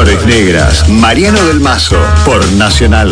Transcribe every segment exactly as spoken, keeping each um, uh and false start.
Flores Negras, Mariano del Mazo, por Nacional.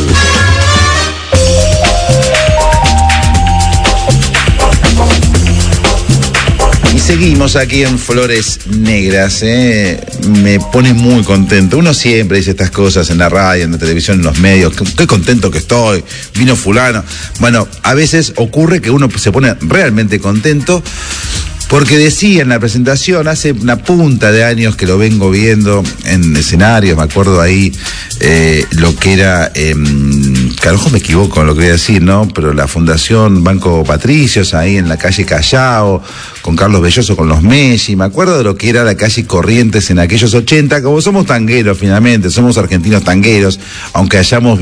Y seguimos aquí en Flores Negras, ¿eh? Me pone muy contento. Uno siempre dice estas cosas en la radio, en la televisión, en los medios. Qué, qué contento que estoy, vino fulano. Bueno, a veces ocurre que uno se pone realmente contento porque decía en la presentación, hace una punta de años que lo vengo viendo en escenarios, me acuerdo ahí eh, lo que era, eh, que a lo mejor me equivoco en lo que voy a decir, ¿no? Pero la Fundación Banco Patricios, ahí en la calle Callao, con Carlos Belloso, con los Messi, me acuerdo de lo que era la calle Corrientes en aquellos ochenta, como somos tangueros finalmente, somos argentinos tangueros, aunque hayamos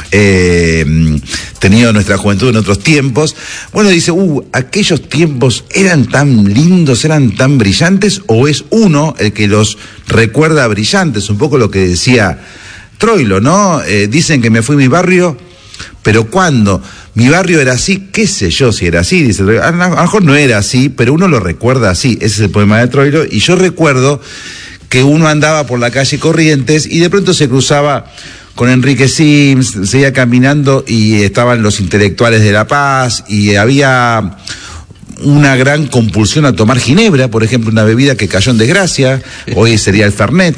eh, tenido nuestra juventud en otros tiempos. Bueno, dice, uh, aquellos tiempos eran tan lindos, eran tan brillantes, o es uno el que los recuerda brillantes, un poco lo que decía Troilo, ¿no? Eh, dicen que me fui a mi barrio, pero cuando mi barrio era así, qué sé yo si era así, dice, a lo mejor no era así, pero uno lo recuerda así. Ese es el poema de Troilo, y yo recuerdo que uno andaba por la calle Corrientes y de pronto se cruzaba con Enrique Sims, seguía caminando y estaban los intelectuales de La Paz, y había una gran compulsión a tomar ginebra, por ejemplo, una bebida que cayó en desgracia, hoy sería el Fernet.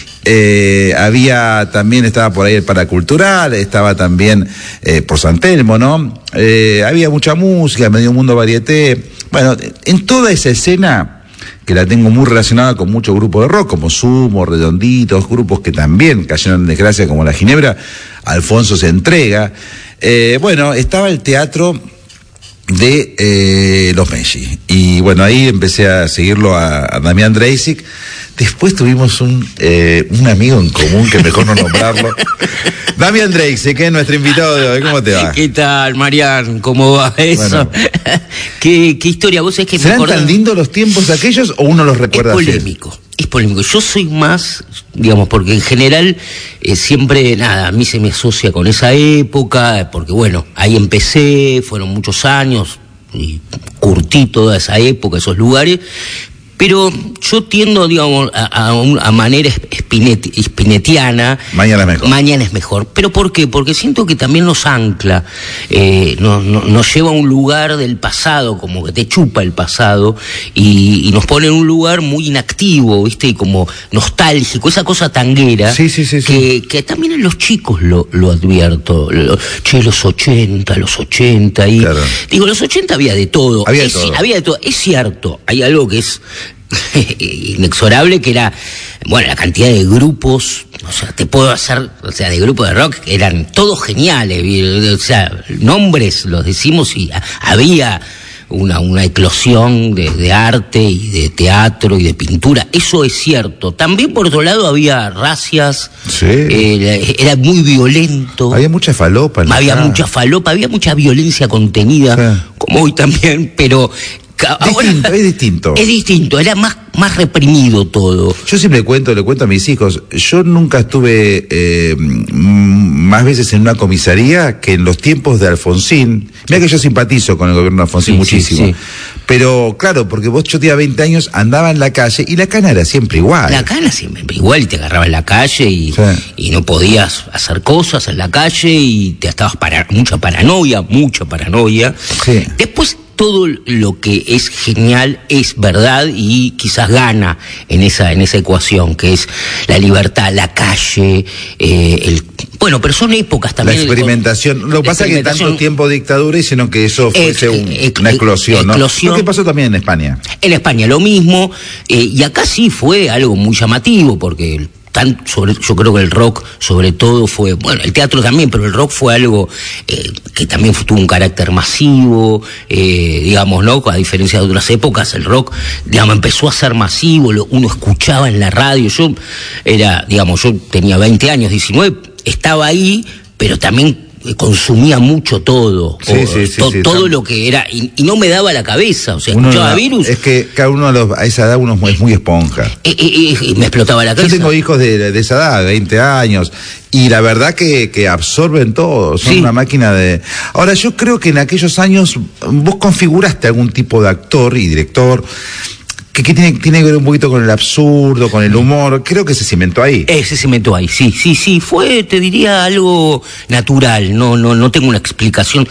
Eh, había también, estaba por ahí el Paracultural, estaba también eh, por San Telmo, ¿no? Eh, había mucha música, medio mundo varieté. Bueno, en toda esa escena, que la tengo muy relacionada con muchos grupos de rock, como Sumo, Redonditos, grupos que también cayeron en desgracia, como la Ginebra, Alfonso se entrega. Eh, bueno, estaba el teatro de eh, los Messi. Y bueno, ahí empecé a seguirlo a, a Damián Dreisig. Después tuvimos un, eh, un amigo en común, que mejor no nombrarlo. Damián Dreisig, que es nuestro invitado de hoy. ¿Cómo te va? ¿Qué tal, Marian? ¿Cómo va eso? Bueno. ¿Qué, ¿Qué historia? ¿Vos sabés que ¿serán me acordé? tan lindos los tiempos aquellos o uno los recuerda Es polémico, así? Es polémico. Yo soy más, digamos, porque en general eh, siempre, nada, a mí se me asocia con esa época, porque bueno, ahí empecé, fueron muchos años, y curtí toda esa época, esos lugares. Pero yo tiendo, digamos, a, a, a manera espinet, espinetiana. Mañana es mejor. Mañana es mejor. ¿Pero por qué? Porque siento que también nos ancla, eh, nos, nos, nos lleva a un lugar del pasado, como que te chupa el pasado, y, y nos pone en un lugar muy inactivo, ¿viste? Y como nostálgico, esa cosa tanguera. Sí, sí, sí, sí. Que, que también en los chicos lo, lo advierto. Lo, che, los ochenta, los ochenta. Y, claro. Digo, los ochenta había de todo. Había de es, todo. Había de todo. Es cierto, hay algo que es inexorable, que era, bueno, la cantidad de grupos, o sea, te puedo hacer, o sea, de grupos de rock, eran todos geniales, o sea, nombres los decimos, y había una, una eclosión de, de arte y de teatro y de pintura, eso es cierto. También, por otro lado, había racias, sí. eh, era muy violento. Había mucha falopa. Había cara. mucha falopa, había mucha violencia contenida, sí. Como hoy también, pero... Ahora, distinto, es distinto. Es distinto, era más, más reprimido todo. Yo siempre cuento, le cuento a mis hijos, yo nunca estuve eh, más veces en una comisaría que en los tiempos de Alfonsín. Mira que yo simpatizo con el gobierno de Alfonsín, sí, muchísimo. Sí, sí. Pero claro, porque vos, yo tenía veinte años, andaba en la calle y la cana era siempre igual. La cana siempre igual, y te agarraba en la calle y, sí. y no podías hacer cosas en la calle y te estabas para mucha paranoia, mucha paranoia. Sí. Después, todo lo que es genial es verdad y quizás gana en esa en esa ecuación, que es la libertad, la calle, eh, el bueno, pero son épocas también. La experimentación. Lo que pasa es que tanto tiempo de dictadura y sino que eso fuese un, eh, una eclosión, ¿no? Eclosión. Lo que pasó también en España. En España lo mismo, eh, y acá sí fue algo muy llamativo, porque Tan sobre, yo creo que el rock sobre todo fue, bueno, el teatro también, pero el rock fue algo eh, que también tuvo un carácter masivo, eh, digamos, ¿no? A diferencia de otras épocas, el rock, digamos, empezó a ser masivo, lo, uno escuchaba en la radio. Yo era, digamos, yo tenía veinte años, diecinueve, estaba ahí, pero también consumía mucho todo, sí, o, sí, sí, to, sí, todo tam... lo que era, y, y no me daba la cabeza, o sea, uno escuchaba no, Virus. Es que cada uno a, los, a esa edad uno es muy esponja. Y, y, y me explotaba la cabeza. Yo tengo hijos de, de esa edad, veinte años, y la verdad que, que absorben todo, son sí. una máquina de... Ahora, yo creo que en aquellos años vos configuraste algún tipo de actor y director que, que tiene, tiene que ver un poquito con el absurdo, con el humor. Creo que se cimentó ahí. Eh, se cimentó ahí, sí, sí, sí. Fue, te diría, algo natural. No, no, no tengo una explicación.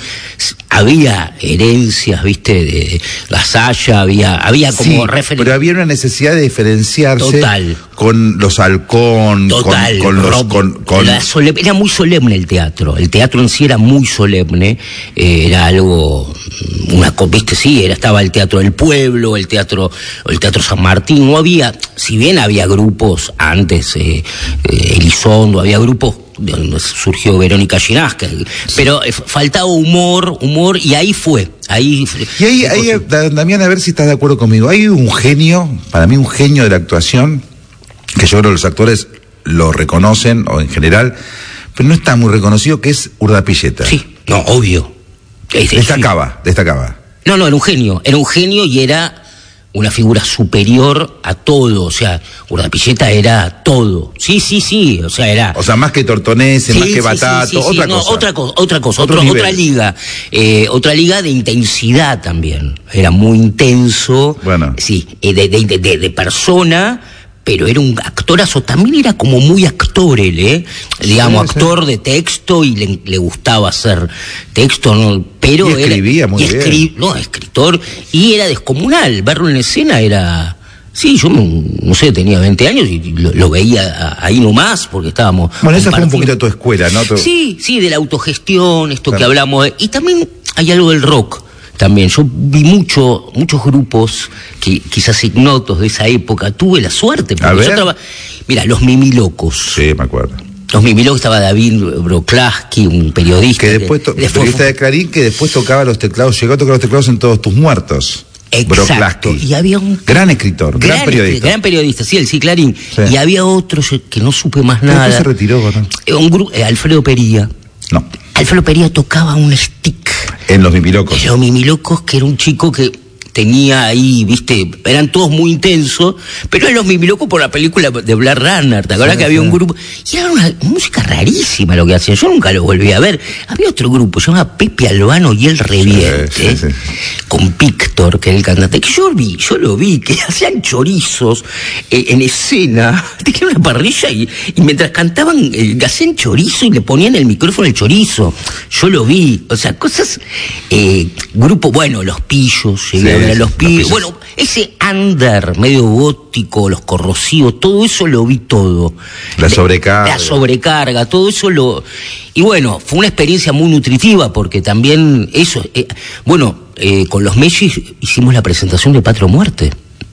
Había herencias, viste, de Gasalla, había, había como sí, referencia. Pero había una necesidad de diferenciarse. Total. Con los Halcón, Total, con, con los... Rob, con, con... La solem- era muy solemne el teatro. El teatro en sí era muy solemne. Eh, era algo... una viste, sí, era, estaba el Teatro del Pueblo, el Teatro el Teatro San Martín. No había... Si bien había grupos antes, eh, eh, Elizondo, había grupos de donde surgió Verónica Ginasca, pero eh, faltaba humor, humor, y ahí fue. Ahí, y ahí, ahí Damián, a ver si estás de acuerdo conmigo. Hay un genio, para mí un genio de la actuación, que yo creo que los actores lo reconocen, o en general, pero no está muy reconocido, que es Urdapilleta. Sí, no, obvio. Es, destacaba, sí. destacaba. No, no, era un genio, era un genio y era una figura superior a todo, o sea, Urdapilleta era todo. Sí, sí, sí, o sea, era... O sea, más que Tortonese, sí, más que sí, Batato, sí, sí, otra, sí, cosa. No, otra cosa. Otra cosa, otro, otra liga. Eh, otra liga de intensidad también. Era muy intenso. Bueno. Sí, de, de, de, de, de persona... pero era un actorazo, también era como muy actor él, ¿eh? Digamos, sí, actor sí. de texto, y le, le gustaba hacer texto, ¿no? Pero y escribía era, muy y bien. Escri, no, escritor, y era descomunal, verlo en escena era... Sí, yo no sé, tenía veinte años y lo, lo veía ahí nomás, porque estábamos... Bueno, esa fue un poquito tu escuela, ¿no? Tu... Sí, sí, de la autogestión, esto claro. que hablamos, de, y también hay algo del rock. También, yo vi mucho, muchos grupos que quizás ignotos de esa época, tuve la suerte, porque yo traba... Mira, los Mimilocos. Sí, me acuerdo. Los Mimilocos, estaba David Broklaski, un periodista. Que después, que, después periodista de Clarín, que después tocaba los teclados, llegó a tocar los teclados en Todos tus muertos. Exacto. Broklaski. Y había un... Gran escritor, gran, gran periodista. Gran periodista, sí, el sí, Clarín. Sí. Y había otro que no supe más nada. Después se retiró, ¿no? Un grupo, eh, Alfredo Pería. No. Alfredo Pería tocaba un stick. En los Mimilocos. En los Mimilocos, que era un chico que tenía ahí, viste, eran todos muy intensos, pero eran los Mimilocos por la película de Blade Runner, ¿te acuerdas sí, que había sí. un grupo? Y era una música rarísima lo que hacían, yo nunca lo volví a ver. Había otro grupo, se llama Pepe Albano y el Reviente, sí, sí, sí. con Víctor, que era el cantante, que yo vi, yo lo vi, que hacían chorizos eh, en escena, tenían una parrilla y, y mientras cantaban, eh, hacían chorizo y le ponían el micrófono al chorizo. Yo lo vi, o sea, cosas, eh, grupo, bueno, Los Pillos, llegué sí. a los pibes, bueno, ese under medio gótico, los corrosivos, todo eso lo vi todo. La sobrecarga. La sobrecarga, todo eso lo... Y bueno, fue una experiencia muy nutritiva, porque también eso... Eh, bueno, eh, con los Mellis hicimos la presentación de Patria o Muerte.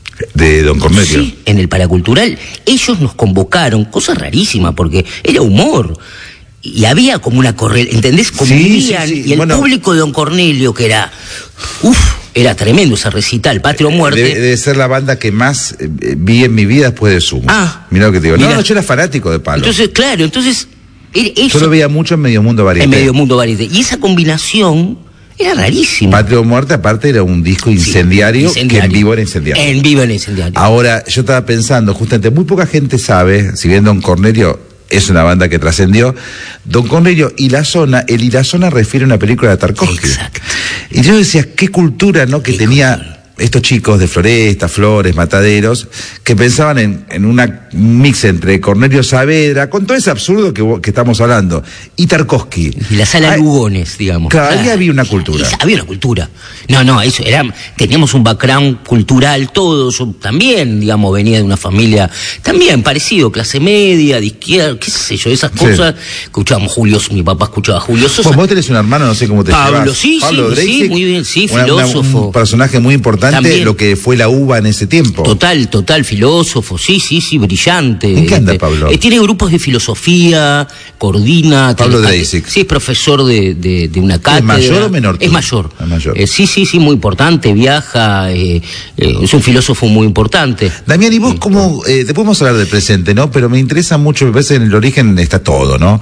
De Don Cornelio. Sí, en el Paracultural. Ellos nos convocaron, cosa rarísima, porque era humor. Y había como una correlación, ¿entendés? Convivían, sí, sí, sí. Y el bueno, público de Don Cornelio, que era... Uf, era tremendo ese recital, Patria o Muerte. Debe, debe ser la banda que más eh, vi en mi vida después de Sumo. Ah. Mirá lo que te digo. Mirá. No, no, yo era fanático de Palo. Entonces, claro, entonces... Eso, yo lo veía mucho en Medio Mundo Varieté. En Medio Mundo Varieté. Y esa combinación era rarísima. Patria o Muerte, aparte, era un disco incendiario, sí, incendiario, que en vivo era incendiario. En vivo era incendiario. Ahora, yo estaba pensando, justamente, muy poca gente sabe, si bien Don Cornelio es una banda que trascendió, Don Cornelio y La Zona, el y La Zona refiere a una película de Tarkovsky. Exacto. Y yo decía, qué cultura, ¿no? Que tenía cultura. Estos chicos de Floresta, Flores, Mataderos, que pensaban en, en una mix entre Cornelio Saavedra, con todo ese absurdo que, que estamos hablando, y Tarkovsky. Y la sala Ay, Lugones, digamos. Claro, ahí había una cultura. Esa, había una cultura. No, no, eso era, teníamos un background cultural todos, yo también, digamos, venía de una familia también parecido, clase media, de izquierda, qué sé yo, esas cosas. Sí. Escuchábamos Julio, mi papá escuchaba a Julio Sosa. Pues vos tenés un hermano, no sé cómo te Pablo, llevas. Sí, Pablo, sí, sí, muy bien, sí, una, filósofo. Una, un personaje muy importante. También, lo que fue la uva en ese tiempo. Total, total, filósofo, sí, sí, sí, brillante. ¿En qué anda este, Pablo? Eh, tiene grupos de filosofía, coordina. Pablo tiene, Dreisig. Sí, es profesor de, de, de una cátedra. ¿Es mayor o menor? Es mayor. Es mayor. Eh, sí, sí, sí, muy importante, viaja, eh, eh, es un filósofo muy importante. Damián, y vos cómo, eh, después vamos a hablar del presente, ¿no? Pero me interesa mucho, me parece que en el origen está todo, ¿no?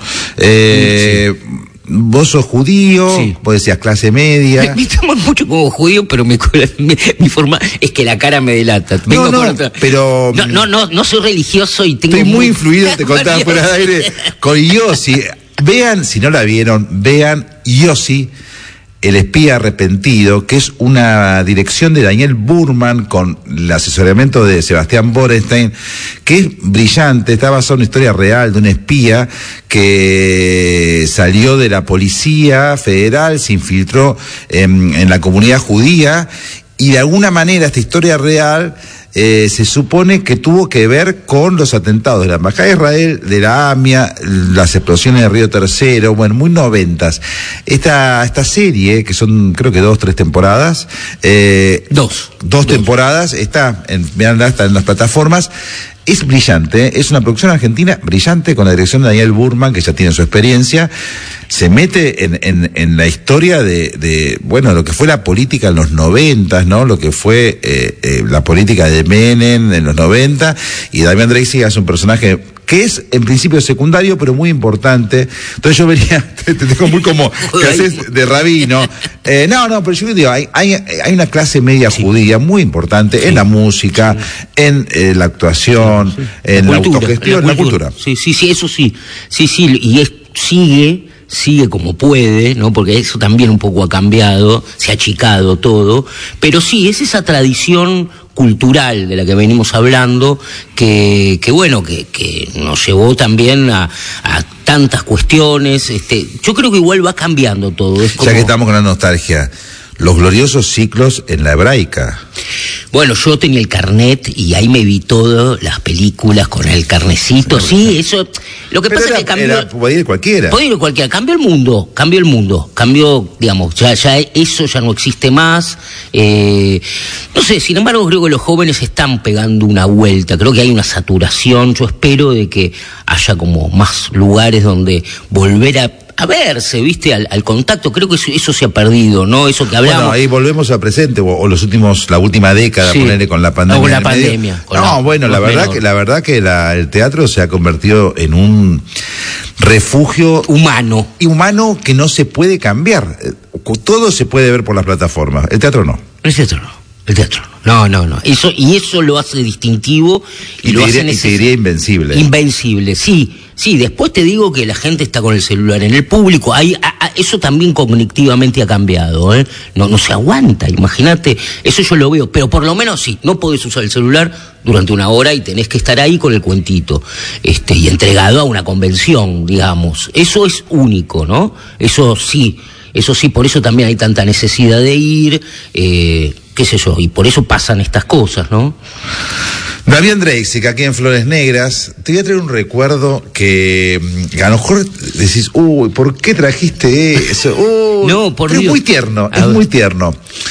Eh... Sí. Vos sos judío, sí. Vos decías clase media. Me, me tomo mucho como judío, pero mi, mi, mi forma es que la cara me delata. Vengo no, no, otra... pero... No, no, no, no soy religioso y tengo... Estoy muy, muy influido, te contaba fuera de aire, con Yossi. Vean, si no la vieron, vean Yossi, El espía arrepentido, que es una dirección de Daniel Burman con el asesoramiento de Sebastián Borenstein, que es brillante, está basado en una historia real de un espía que salió de la Policía Federal, se infiltró en, en la comunidad judía, y de alguna manera esta historia real eh, se supone que tuvo que ver con los atentados de la Embajada de Israel, de la AMIA, las explosiones de Río Tercero, bueno, muy noventas. Esta, esta serie, que son creo que dos, tres temporadas, eh, dos, dos, dos temporadas, está en, veanla, está en las plataformas. Es brillante, ¿eh? Es una producción argentina brillante con la dirección de Daniel Burman, que ya tiene su experiencia. Se mete en, en, en la historia de, de, bueno, lo que fue la política en los noventas, ¿no? Lo que fue eh, eh, la política de Menem en los noventa, y Damián Drexig es un personaje que es en principio secundario, pero muy importante. Entonces yo vería, te, te dejo muy como que haces de rabino. Eh, no, no, pero yo digo, hay, hay, hay una clase media sí. judía muy importante sí. en la música, sí. en eh, la actuación, sí. en la, la cultura, autogestión, en la, la cultura. Sí, sí, sí, eso sí. Sí, sí, y es, sigue... sigue como puede, ¿no? Porque eso también un poco ha cambiado, se ha achicado todo, pero sí, es esa tradición cultural de la que venimos hablando, que, que bueno, que, que nos llevó también a, a tantas cuestiones. Este, yo creo que igual va cambiando todo. Es como... Ya que estamos con la nostalgia, los gloriosos ciclos en la hebraica. Bueno, yo tenía el carnet y ahí me vi todas las películas con el carnecito. Sí, eso. Lo que Pero pasa era, es que cambió. Era, podía ir cualquiera. Podía ir cualquiera. Cambió el mundo. Cambió el mundo. Cambió, digamos, ya, ya eso ya no existe más. Eh, no sé, sin embargo, creo que los jóvenes están pegando una vuelta. Creo que hay una saturación. Yo espero de que haya como más lugares donde volver a. a verse, ¿viste? Al, al contacto, creo que eso, eso se ha perdido, ¿no? Eso que hablamos. Bueno, ahí volvemos al presente, o, o los últimos, la última década, sí. ponerle con la pandemia. No, con la pandemia. Con no, la, bueno, la verdad, que, la verdad que la, el teatro se ha convertido en un refugio humano. Y humano que no se puede cambiar. Todo se puede ver por las plataformas. El teatro no. El teatro no. El teatro no. No, no, no. Eso, y eso lo hace distintivo y, y lo diría, hace neces- y te diría invencible. Invencible, sí. Sí, después te digo que la gente está con el celular en el público, ahí, a, a, eso también cognitivamente ha cambiado, ¿eh? No, no se aguanta, imagínate, eso yo lo veo, pero por lo menos sí, no podés usar el celular durante una hora y tenés que estar ahí con el cuentito, este, y entregado a una convención, digamos, eso es único, ¿no? Eso sí, eso sí, por eso también hay tanta necesidad de ir, eh, qué sé yo, y por eso pasan estas cosas, ¿no? Damián Drexig, aquí en Flores Negras, te voy a traer un recuerdo que, que a lo mejor decís, uy, ¿por qué trajiste eso? Uy, no, por es Dios. muy tierno, A es ver. muy tierno.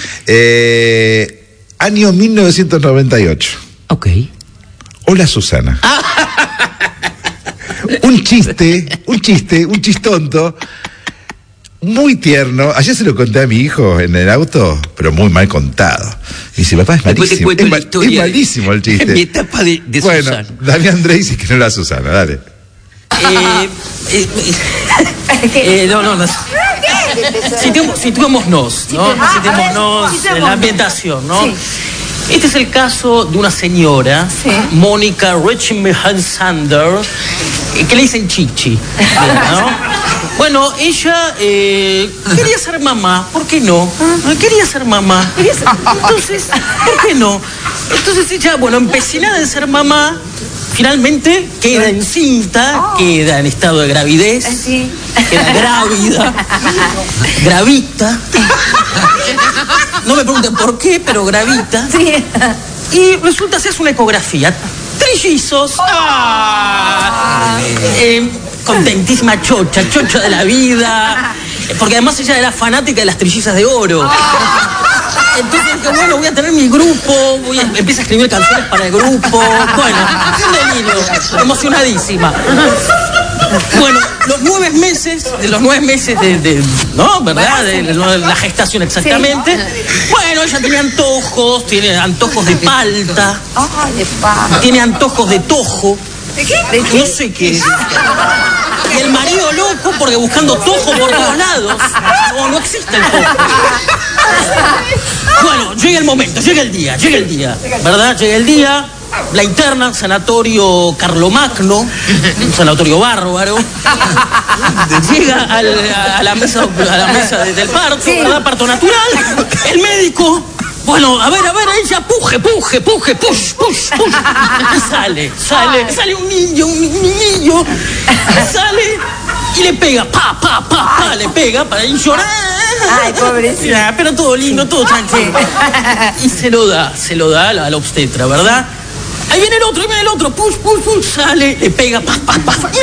Eh, año mil novecientos noventa y ocho. Ok. Hola, Susana. un chiste, un chiste, un chistonto, muy tierno. Ayer se lo conté a mi hijo en el auto, pero muy mal contado. Y dice, papá, es Después te malísimo. cuento Es, la mal- historia es malísimo el chiste. de mi etapa de, de bueno, Susana. Damián Drexig, que no la Susana, dale. Eh, eh, eh, no, no, no. Situemos- Situémonos, ¿no? Situémonos en la ambientación, ¿no? Sí. Este es el caso de una señora, Sí. Mónica Richenbehan Sander, eh, que le dicen Chichi, ¿no? Bueno, ella eh, quería ser mamá, ¿por qué no? Quería ser mamá. Entonces, ¿por qué no? Entonces ella, bueno, empecinada en ser mamá, finalmente queda encinta, Oh. queda en estado de gravidez, Sí. queda grávida, gravita. No me pregunten por qué, pero gravita. Sí. Y resulta que se hace una ecografía. Trillizos. ¡Ah! Eh, contentísima chocha, chocha de la vida. Porque además ella era fanática de las trillizas de oro. Entonces dije, bueno, voy a tener mi grupo, voy a, empieza a escribir canciones para el grupo. Bueno, un delirio, emocionadísima. Bueno, los nueve meses, de los nueve meses de, de ¿no? ¿Verdad? De, de la gestación exactamente. Bueno, ella tiene antojos, tiene antojos de palta, Ay, de pa. tiene antojos de tojo, ¿De qué? ¿De qué? no sé qué es. Y el marido loco porque buscando tojo por todos lados. No, no existe el tojo. Bueno, llega el momento, llega el día, llega el día, ¿verdad? Llega el día, la interna, sanatorio Carlomagno, un sanatorio bárbaro. Llega al, a, la mesa, a la mesa del parto, sí. ¿verdad? Parto natural. El médico, bueno, a ver, a ver, ella puje, puje, puje, push, push, push. Y sale, sale, sale un niño, un niño, sale y le pega, pa, pa, pa, pa, le pega para ir llorar. Ay, pobrecita. Pero todo lindo, todo tranquilo. Y se lo da, se lo da a la, a la obstetra, ¿verdad? Ahí viene el otro, ahí viene el otro, push, push, push, sale, le pega, pa, pa, pa, pa.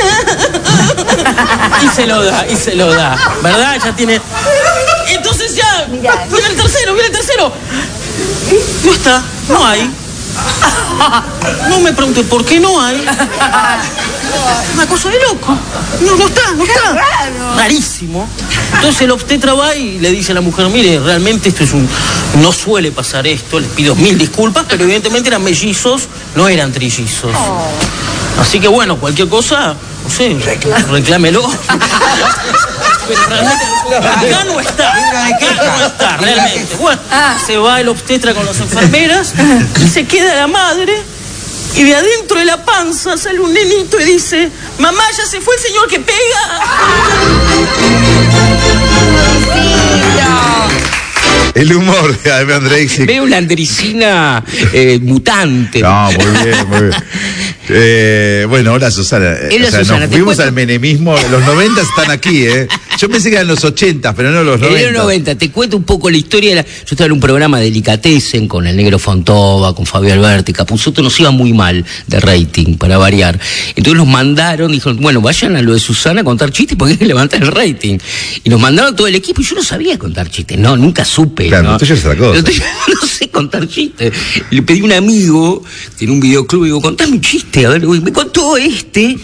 Y se lo da, y se lo da, ¿verdad? Ya tiene... Entonces ya, mirá, viene el tercero, viene el tercero. No está, no hay. No me pregunte por qué no hay. Una cosa de loco. No, no está, no está. Raro. Rarísimo. Entonces el obstetra va y le dice a la mujer, mire, realmente esto es un... No suele pasar esto, les pido mil disculpas, pero evidentemente eran mellizos, no eran trillizos. Oh. Así que bueno, cualquier cosa, no sé, reclámelo. Pero realmente acá no está, acá no está, realmente. Bueno, se va el obstetra con las enfermeras y se queda la madre y de adentro de la panza sale un nenito y dice, mamá, ya se fue el señor que pega. El humor de Jaime Andreicik. Veo una Andricina eh, mutante. No, muy bien, muy bien. Eh, bueno, hola Susana. Hola, o sea, Susana, nos fuimos cuento... al menemismo. Los noventa están aquí, ¿eh? Yo pensé que eran los ochenta, pero no los noventa. En los noventa. Te cuento un poco la historia. De la... Yo estaba en un programa de Delicatessen con el Negro Fontova, con Fabio Alberti, Capusotto. Nos iba muy mal de rating, para variar. Entonces nos mandaron, dijeron, bueno, vayan a lo de Susana a contar chistes porque hay que levantar el rating. Y nos mandaron todo el equipo y yo no sabía contar chistes. No, nunca supe. Claro, ¿no? Entonces es otra cosa. Entonces, no sé contar chistes. Y le pedí a un amigo, tiene un videoclub, y digo, contame un chiste. A ver, me contó este.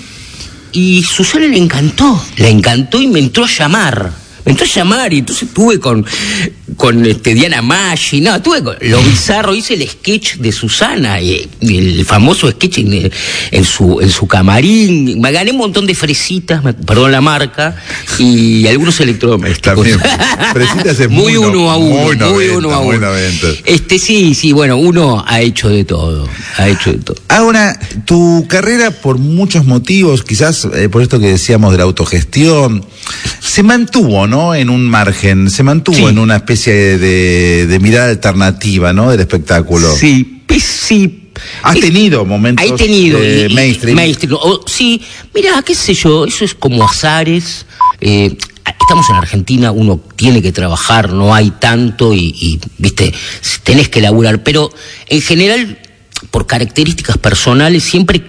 Y Susana le encantó, le encantó y me entró a llamar. Me entró a llamar y entonces estuve con, con este, Diana Maggi, no, estuve con lo bizarro, hice el sketch de Susana, y, y el famoso sketch en, en, su, en su camarín. Me gané un montón de fresitas, me, perdón la marca, y algunos electrodomésticos. También, fresitas es muy, muy uno a uno, muy, noventa, muy uno a uno. Este, sí, sí, bueno, uno ha hecho de todo, ha hecho de todo. Ahora, tu carrera por muchos motivos, quizás eh, por esto que decíamos de la autogestión, se mantuvo, ¿no? En un margen, se mantuvo sí. en una especie de, de, de mirada alternativa, ¿no? Del espectáculo. Sí, sí. ¿Has tenido momentos he tenido, de y, mainstream? mainstream. O, sí, mira, qué sé yo, eso es como azares. Eh, estamos en Argentina, uno tiene que trabajar, no hay tanto y, y, viste, tenés que laburar. Pero en general, por características personales, siempre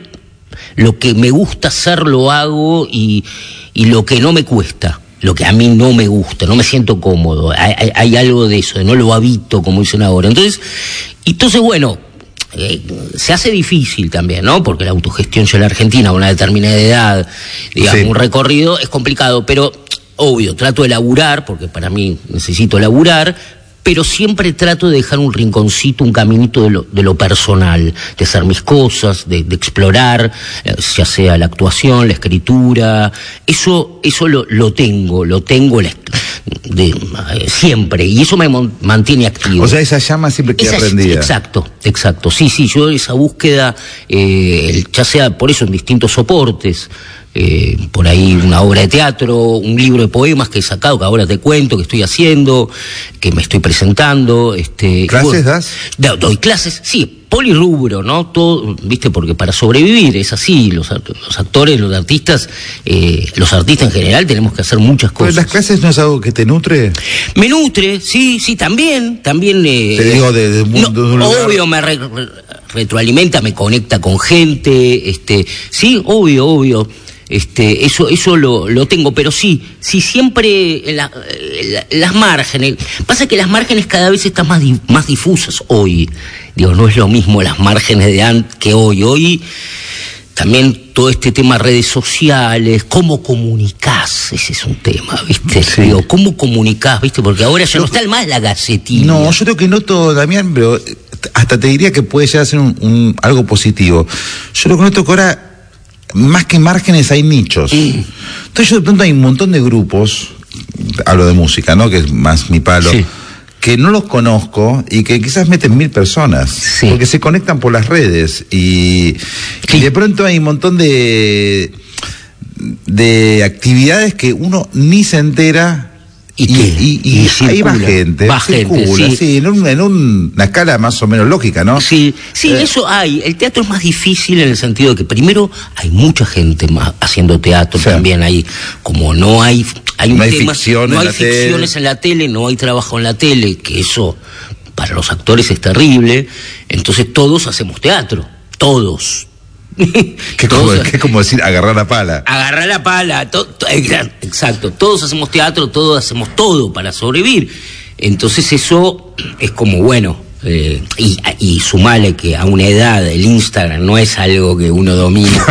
lo que me gusta hacer lo hago y, y lo que no me cuesta. Lo que a mí no me gusta, no me siento cómodo, hay, hay, hay algo de eso, no lo habito, como dicen ahora. Entonces, entonces bueno, eh, se hace difícil también, ¿no? Porque la autogestión ya en la Argentina, a una determinada edad, digamos, sí. un recorrido es complicado, pero obvio, trato de laburar, porque para mí necesito laburar, pero siempre trato de dejar un rinconcito, un caminito de lo, de lo personal, de hacer mis cosas, de, de explorar, eh, ya sea la actuación, la escritura, eso eso lo, lo tengo, lo tengo de, de, eh, siempre, y eso me mon, mantiene activo. O sea, esa llama siempre queda esa, prendida. Exacto, exacto, sí, sí, yo esa búsqueda, eh, ya sea por eso en distintos soportes, Eh, por ahí una obra de teatro, un libro de poemas que he sacado, que ahora te cuento, que estoy haciendo, que me estoy presentando. Este, ¿Clases bueno, das? Do, doy clases, sí, polirrubro, ¿no? Todo, viste, porque para sobrevivir es así, los, los actores, los artistas, eh, los artistas en general tenemos que hacer muchas cosas. ¿Pero las clases no es algo que te nutre? Me nutre, sí, sí, también, también. Eh, te digo, de, de, no, de un lugar. Obvio, me re, re, retroalimenta, me conecta con gente, este, sí, obvio, obvio. Este, eso, eso lo, lo tengo, pero sí, sí siempre la, la, las márgenes. Pasa que las márgenes cada vez están más, di, más difusas hoy. Digo, no es lo mismo las márgenes de antes que hoy. Hoy también todo este tema redes sociales, cómo comunicás, ese es un tema, ¿viste? Sí. Digo, cómo comunicás, ¿viste? Porque ahora ya yo, no está más la gacetilla. No, yo creo que noto, Damián, pero hasta te diría que puede llegar a ser un, un, algo positivo. Yo lo que noto que ahora, más que márgenes, hay nichos. Mm. Entonces yo de pronto hay un montón de grupos, hablo de música, ¿no? Que es más mi palo, sí. que no los conozco y que quizás meten mil personas, sí. porque se conectan por las redes y, sí. y de pronto hay un montón de, de actividades que uno ni se entera. Y, y, y, y, y ahí va gente, va gente, circula, sí, sí en, un, en un, una escala más o menos lógica, ¿no? Sí, sí, eh. eso hay. El teatro es más difícil en el sentido de que primero hay mucha gente más haciendo teatro, sí. también hay, como no hay, hay un no hay tema, ficción no en hay la ficciones tele. en la tele, no hay trabajo en la tele, que eso para los actores es terrible. Entonces todos hacemos teatro, todos. Que como, que como decir agarrar la pala. Agarrar la pala, to, to, exacto. Todos hacemos teatro, todos hacemos todo para sobrevivir. Entonces eso es como bueno. Eh, y, y sumale que a una edad el Instagram no es algo que uno domina.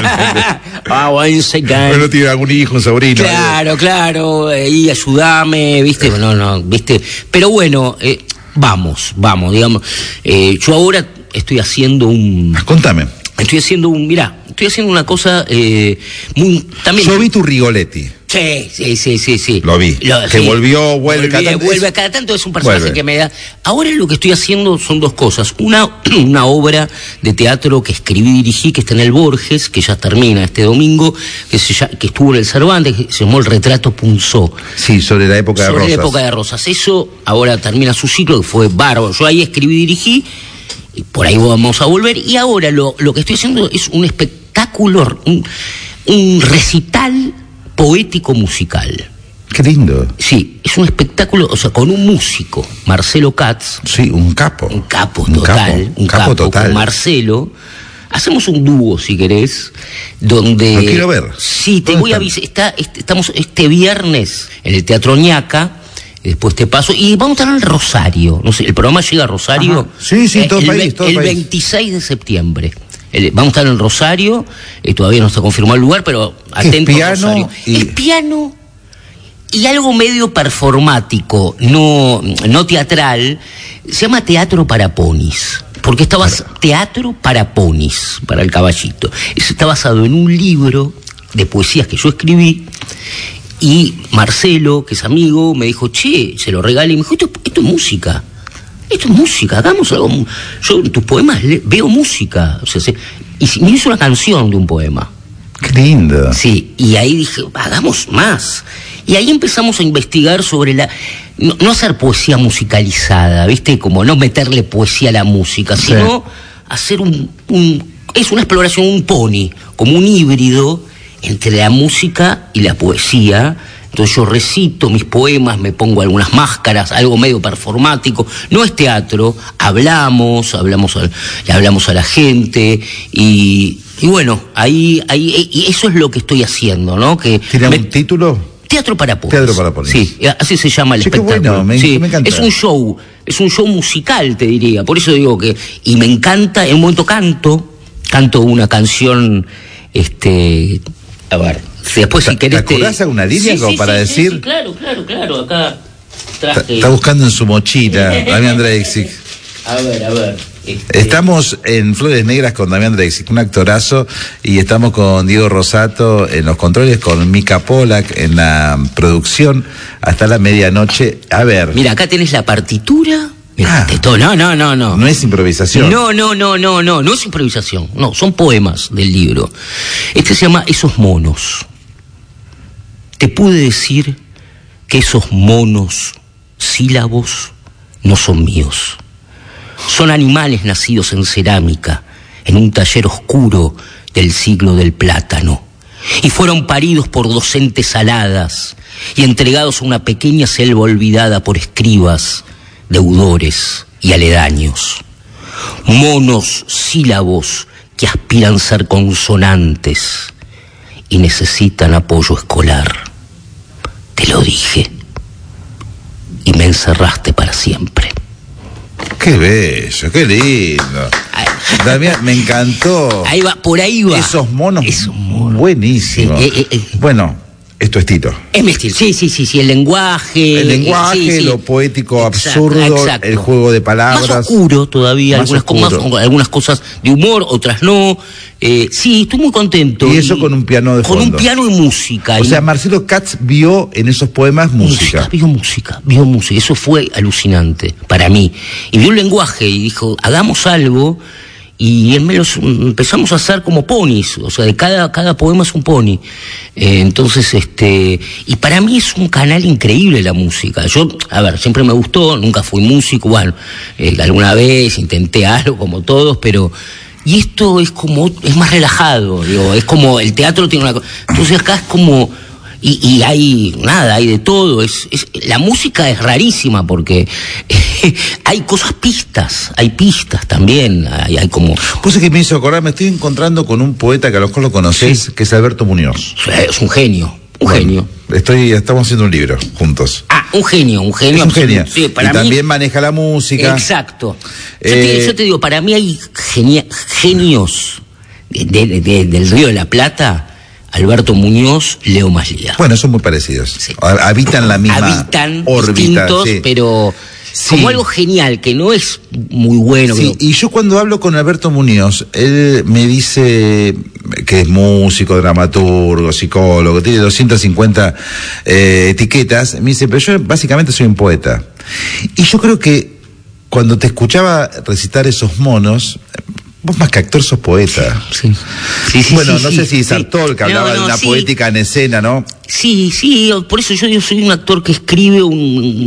ah, uno tiene algún hijo, un sobrino. Claro, claro. Eh, y ayúdame, viste. No, no, viste. Pero bueno, eh, vamos, vamos, digamos. Eh, yo ahora estoy haciendo un. Contame. Estoy haciendo un, mirá, estoy haciendo una cosa eh, muy, también. Yo vi tu Rigoletti. Sí, sí, sí, sí, sí. Lo vi. Lo, que sí. volvió, vuelve Volví, cada tanto. Vuelve a cada tanto, es un personaje vuelve. que me da. Ahora lo que estoy haciendo son dos cosas. Una, una obra de teatro que escribí y dirigí, que está en el Borges, que ya termina este domingo, que, se, que estuvo en el Cervantes, que se llamó El Retrato Punzó. Sí, sobre la época sobre de Rosas. Sobre la época de Rosas. Eso ahora termina su ciclo, que fue bárbaro. Yo ahí escribí y dirigí. Y por ahí vamos a volver. Y ahora lo, lo que estoy haciendo es un espectáculo, un, un recital poético musical. Qué lindo. Sí, es un espectáculo, o sea, con un músico, Marcelo Katz. Sí, un capo. Un capo un total. Capo, un capo, capo total. Con Marcelo. Hacemos un dúo, si querés, donde... Lo quiero ver. Sí, te voy a avisar. Está, este, estamos este viernes en el Teatro Ñaca. Después te paso, y vamos a estar en Rosario, no sé, el programa llega a Rosario. Ajá. Sí, sí, todo eh, el el, país, todo el el país. veintiséis de septiembre. El, vamos a estar en Rosario, eh, todavía no está confirmado el lugar, pero atento a Rosario. Y... Es piano y algo medio performático, no, no teatral, se llama Teatro para Ponis. Porque está basado, teatro para ponis, para el caballito. Eso está basado en un libro de poesías que yo escribí. Y Marcelo, que es amigo, me dijo, che, se lo regalé. Y me dijo, esto, esto es música. Esto es música, hagamos algo. Yo en tus poemas le, veo música. O sea, se, y me hizo una canción de un poema. Qué lindo. Sí, y ahí dije, hagamos más. Y ahí empezamos a investigar sobre la... No, no hacer poesía musicalizada, ¿viste? Como no meterle poesía a la música, sí. sino hacer un, un... Es una exploración, un pony, como un híbrido entre la música y la poesía. Entonces yo recito mis poemas, me pongo algunas máscaras, algo medio performático. No es teatro, hablamos, hablamos a, le hablamos a la gente y, y bueno, ahí, ahí y eso es lo que estoy haciendo, ¿no? Que ¿Tiene me, un título? Teatro para ponis. Teatro para ponis. Sí, así se llama el sí, espectáculo. Qué bueno, me, sí, me encanta. Es un show, es un show musical, te diría. Por eso digo que y me encanta. En un momento canto, canto una canción, este. A ver, después si querés... ¿Te acordás alguna línea sí, como sí, para sí, decir? Sí, sí, claro, claro, claro, acá traje... Está, está buscando en su mochila, Damián Drexig. A ver, a ver. Este... Estamos en Flores Negras con Damián Drexig, un actorazo, y estamos con Diego Rosato en los controles, con Mica Polak en la producción, hasta la medianoche. A ver... Mira, acá tenés la partitura... Ah, todo. No, no, no, no. No es improvisación. No, no, no, no, no, no es improvisación. No, son poemas del libro. Este se llama Esos monos. Te pude decir que esos monos sílabos no son míos. Son animales nacidos en cerámica, en un taller oscuro del siglo del plátano. Y fueron paridos por docentes aladas y entregados a una pequeña selva olvidada por escribas, deudores y aledaños. Monos sílabos que aspiran a ser consonantes y necesitan apoyo escolar. Te lo dije y me encerraste para siempre. Qué bello, qué lindo. Damián, me encantó. Ahí va, por ahí va. Esos monos, Esos monos. buenísimos. Sí, eh, eh, eh. Bueno, Es tu estilo. Es mi estilo, sí, sí, sí, sí, el lenguaje. El lenguaje, eh, sí, sí. lo poético Exacto, absurdo, exacto. el juego de palabras. Más oscuro todavía, Más algunas, oscuro. Más, algunas cosas de humor, otras no. Eh, sí, estoy muy contento. Y eso con un piano de Con fondo. un piano y música. O y sea, Marcelo Katz vio en esos poemas música. música. Vio música, vio música. Eso fue alucinante para mí. Y vio un lenguaje y dijo, hagamos algo. Y él me los empezamos a hacer como ponis, o sea, de cada, cada poema es un pony. Eh, entonces, este, y para mí es un canal increíble la música. Yo, a ver, siempre me gustó, nunca fui músico, bueno, eh, alguna vez intenté algo como todos, pero, y esto es como, es más relajado, digo, es como, el teatro tiene una cosa, entonces acá es como, Y, y hay, nada, hay de todo. Es, es, la música es rarísima porque eh, hay cosas pistas, hay pistas también, hay, hay como... Pues es que me hizo acordar, me estoy encontrando con un poeta que a lo mejor lo conocés, sí. que es Alberto Muñoz. Es un genio, un bueno, genio. Estoy, estamos haciendo un libro juntos. Ah, un genio, un genio. Es un genio. Sí, para y mí, también maneja la música. Exacto. Eh, yo, te, yo te digo, para mí hay genia, genios de, de, de, del Río de la Plata... Alberto Muñoz, Leo Maslía. Bueno, son muy parecidos. Sí. Habitan la misma Habitan órbita. Distintos, sí. pero sí. como algo genial, que no es muy bueno. Sí, pero... y yo cuando hablo con Alberto Muñoz, él me dice que es músico, dramaturgo, psicólogo, tiene doscientas cincuenta eh, etiquetas. Me dice, pero yo básicamente soy un poeta. Y yo creo que cuando te escuchaba recitar esos monos... Vos más que actor sos poeta. Sí. Sí, sí, bueno, sí, no sí, sé si sí. Sartor, que hablaba no, no, de una sí. poética en escena, ¿no? Sí, sí, por eso yo, yo soy un actor que escribe, un,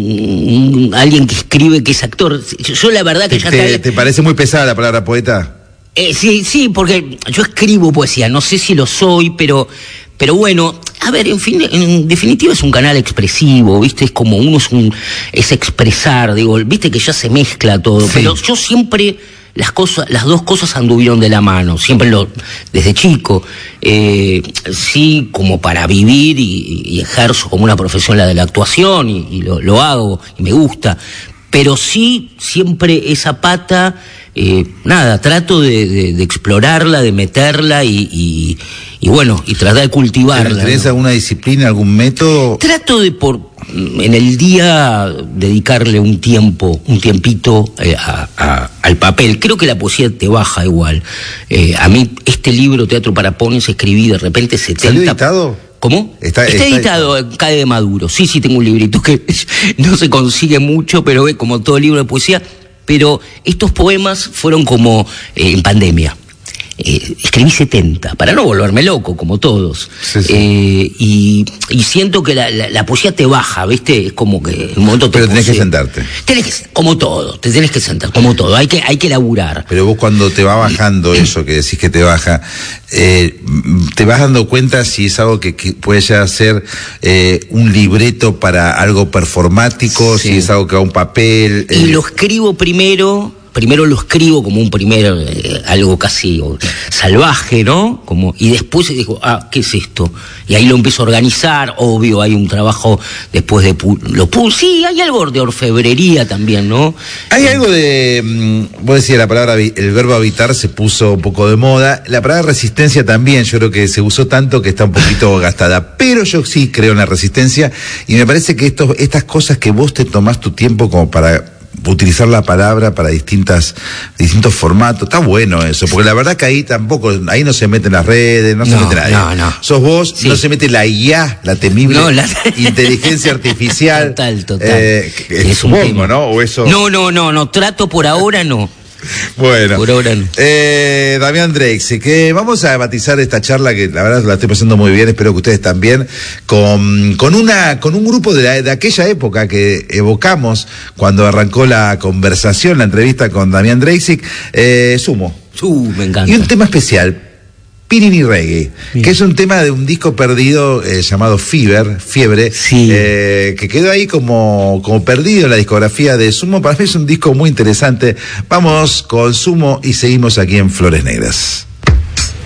un alguien que escribe que es actor. Yo, yo la verdad que ¿Te, ya... Te, ¿Te parece muy pesada la palabra poeta? Eh, sí, sí, porque yo escribo poesía, no sé si lo soy, pero... Pero bueno, a ver, en fin, en definitiva es un canal expresivo, ¿viste? Es como uno es un... es expresar, digo, ¿viste? Que ya se mezcla todo, sí. Pero yo siempre... Las cosas, las dos cosas anduvieron de la mano, siempre lo, desde chico, eh, sí, como para vivir y, y ejerzo como una profesión la de la actuación y, y lo, lo hago y me gusta, pero sí, siempre esa pata, eh, nada, trato de, de, de explorarla, de meterla y, y, y bueno, y tratar de cultivarla. ¿Tenés ¿no? alguna disciplina, algún método? Trato de por en el día dedicarle un tiempo, un tiempito eh, a, a, al papel. Creo que la poesía te baja igual. Eh, a mí este libro, Teatro para Ponis, escribí de repente setenta... ¿Salió editado? ¿Cómo? Está, está, está editado, está... Cae de Maduro. Sí, sí, tengo un librito que no se consigue mucho, pero es como todo libro de poesía. Pero estos poemas fueron como eh, en pandemia. Eh, escribí setenta, para no volverme loco, como todos. Sí, sí. Eh, y, y siento que la, la, la poesía te baja, ¿viste? Es como que en un momento te Pero tenés posee. que sentarte. Tenés que, como todo, te tenés que sentar, como todo. Hay que, hay que laburar. Pero vos cuando te va bajando eso que decís que te baja, eh, te vas dando cuenta si es algo que, que puede ya ser eh, un libreto para algo performático, sí. si es algo que va a un papel. Eh. Y lo escribo primero. Primero lo escribo como un primer, eh, algo casi oh, salvaje, ¿no? Como, y después digo, ah, ¿qué es esto? Y ahí lo empiezo a organizar, obvio, hay un trabajo después de... Pu lo pu sí, hay algo de orfebrería también, ¿no? Hay eh, algo de... Mmm, vos decías, la palabra, el verbo habitar se puso un poco de moda, la palabra resistencia también, yo creo que se usó tanto que está un poquito gastada, pero yo sí creo en la resistencia, y me parece que estos, estas cosas que vos te tomás tu tiempo como para... utilizar la palabra para distintas distintos formatos, está bueno eso, porque la verdad que ahí tampoco, ahí no se meten las redes, no, no se mete nadie. No, no. Sos vos, sí. No se mete la I A, la temible no, la... inteligencia artificial. Total, total. Eh, es supongo, ¿no? O eso. No, no, no, no, trato por ahora no. Bueno, por ahora no. eh, Damián Drexi, que vamos a batizar esta charla que la verdad la estoy pasando muy bien, espero que ustedes también, con, con una con un grupo de, la, de aquella época que evocamos cuando arrancó la conversación, la entrevista con Damián Drexi, eh, Sumo. Uh, me encanta. Y un tema especial, Pirini Reggae, bien. Que es un tema de un disco perdido eh, llamado Fever, Fiebre, sí. eh, que quedó ahí como, como perdido en la discografía de Sumo. Para mí es un disco muy interesante. Vamos con Sumo y seguimos aquí en Flores Negras.